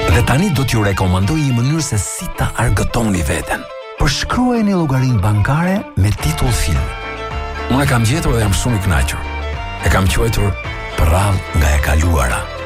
Dhe tani do t'ju rekomandoj një mënyrë se si ta argëtoni veten. Përshkruajeni llogarinë bankare me titull film. Unë e kam gjetur dhe jam shumë i kënaqur. E kam quajtur Prrall nga e kaluara.